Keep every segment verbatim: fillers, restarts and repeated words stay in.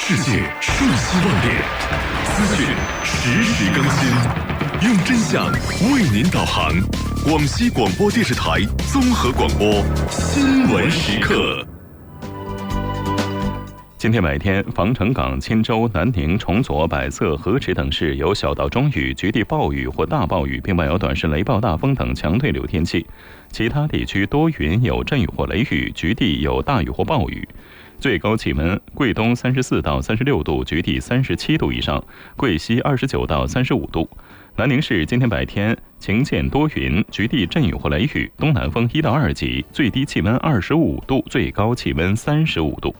世界瞬息万变，资讯实时更新，用真相为您导航。广西广播电视台综合广播新闻时刻。今天白天，防城港、钦州、南宁、崇左、百色、河池等市有小到中雨，局地暴雨或大暴雨，并伴有短时雷暴、大风等强对流天气。其他地区多云，有阵雨或雷雨，局地有大雨或暴雨。最高气温：贵东三十四到三十六度，局地三十七度以上；贵西二十九到三十五度。南宁市今天白天晴间多云，局地阵雨或雷雨，东南风一到二级，最低气温二十五度，最高气温三十五度。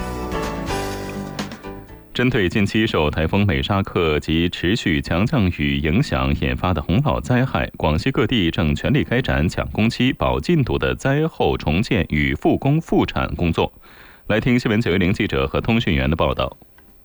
针对近期受台风美沙克及持续强降雨影响引发的洪涝灾害，广西各地正全力开展抢工期、保进度的灾后重建与复工复产工作。来听新闻九一零记者和通讯员的报道。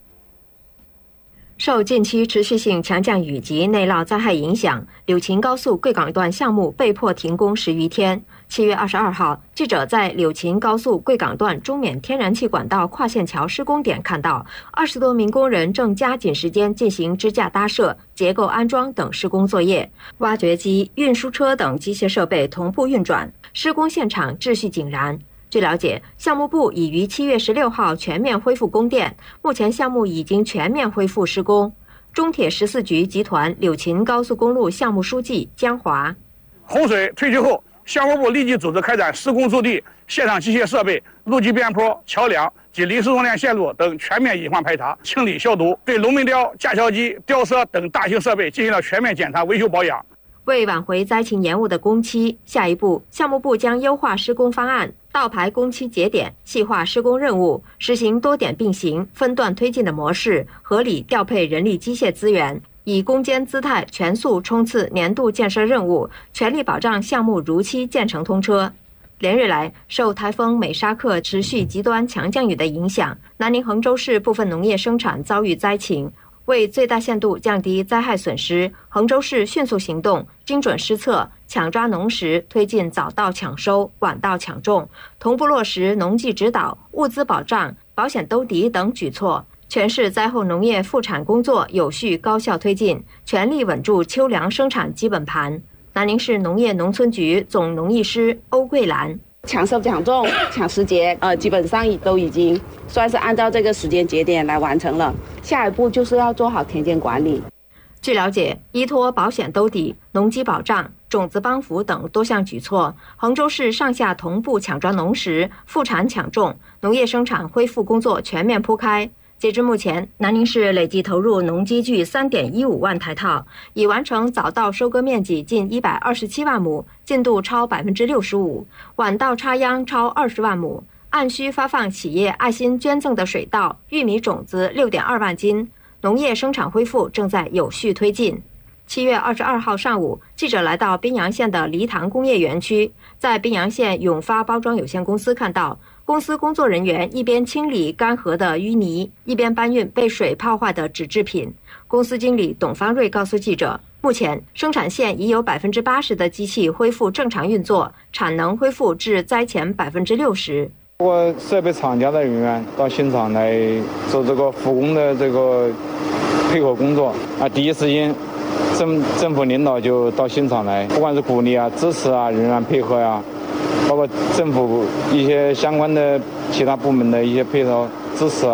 受近期持续性强降雨及内涝灾害影响，柳琴高速贵港段项目被迫停工十余天。七月二十二号，记者在柳琴高速贵港段中缅天然气管道跨线桥施工点看到，二十多名工人正加紧时间进行支架搭设、结构安装等施工作业，挖掘机、运输车等机械设备同步运转，施工现场秩序井然。据了解，项目部已于七月十六号全面恢复供电，目前项目已经全面恢复施工。中铁十四局集团柳琴高速公路项目书记江华： 洪水退去后，项目部立即组织开展施工驻地、现场机械设备、路基边坡、桥梁及临时用电线路等全面隐患排查、清理消毒，对龙门吊、架桥机、吊车等大型设备进行了全面检查、维修保养。 为挽回灾情延误的工期，下一步项目部将优化施工方案，倒排工期节点，细化施工任务，实行多点并行、分段推进的模式，合理调配人力机械资源，以攻坚姿态全速冲刺年度建设任务，全力保障项目如期建成通车。连日来，受台风美沙克持续极端强降雨的影响，南宁衡州市部分农业生产遭遇灾情。为最大限度降低灾害损失，衡州市迅速行动，精准施策，抢抓农时，推进早稻抢收、晚稻抢种，同步落实农技指导、物资保障、保险兜底等举措，全市灾后农业复产工作有序高效推进，全力稳住秋粮生产基本盘。南宁市农业农村局总农艺师欧桂兰： 抢收抢种抢时节，呃，基本上都已经算是按照这个时间节点来完成了。下一步就是要做好田间管理。 据了解，依托保险兜底、农机保障、种子帮扶等多项举措，衡州市上下同步抢抓农时，复产抢种，农业生产恢复工作全面铺开。截至目前，南宁市累计投入农机具 三点一五万台套，已完成早稻收割面积近一百二十七万亩，进度超 百分之六十五， 晚稻插秧超二十万亩，按需发放企业爱心捐赠的水稻、玉米种子 六点二万斤，农业生产恢复正在有序推进。七月二十二号上午，记者来到宾阳县的梨塘工业园区，在宾阳县永发包装有限公司看到，公司工作人员一边清理干涸的淤泥，一边搬运被水泡坏的纸制品。公司经理董方瑞告诉记者，目前生产线已有 百分之八十 的机器恢复正常运作，产能恢复至灾前 百分之六十。 我设备厂家的人员到现场来做这个复工的这个配合工作啊，第一时间政政府领导就到现场来，不管是鼓励啊、支持啊、人员配合啊，包括政府一些相关的其他部门的一些配合支持啊。